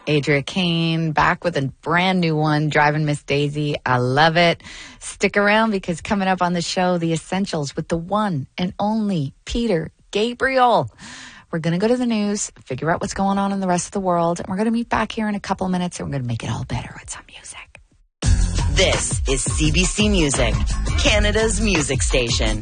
Adria Kane back with a brand new one, Driving Miss Daisy. I love it. Stick around because coming up on the show, The Essentials with the one and only Peter Gabriel. We're going to go to the news, figure out what's going on in the rest of the world, and we're going to meet back here in a couple of minutes, and we're going to make it all better with some music. This is CBC Music, Canada's music station.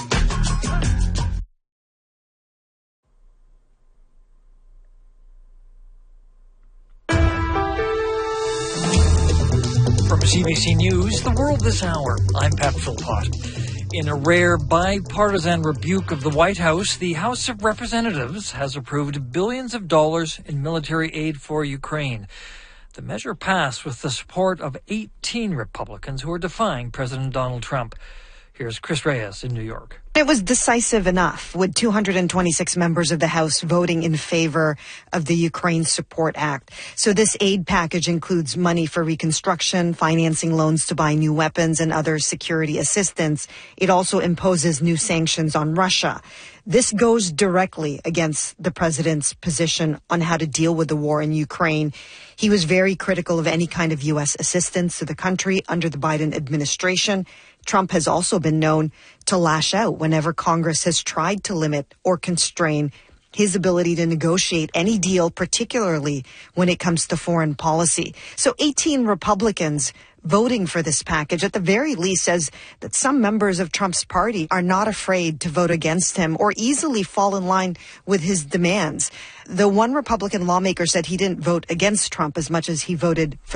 From CBC News, The World This Hour, I'm Pat Philpott. In a rare bipartisan rebuke of the White House, the House of Representatives has approved billions of dollars in military aid for Ukraine. The measure passed with the support of 18 Republicans who are defying President Donald Trump. Here's Chris Reyes in New York. It was decisive enough, with 226 members of the House voting in favor of the Ukraine Support Act. So this aid package includes money for reconstruction, financing loans to buy new weapons, and other security assistance. It also imposes new sanctions on Russia. This goes directly against the president's position on how to deal with the war in Ukraine. He was very critical of any kind of U.S. assistance to the country under the Biden administration. Trump has also been known to lash out whenever Congress has tried to limit or constrain his ability to negotiate any deal, particularly when it comes to foreign policy. So 18 Republicans voting for this package, at the very least, says that some members of Trump's party are not afraid to vote against him or easily fall in line with his demands. The one Republican lawmaker said he didn't vote against Trump as much as he voted for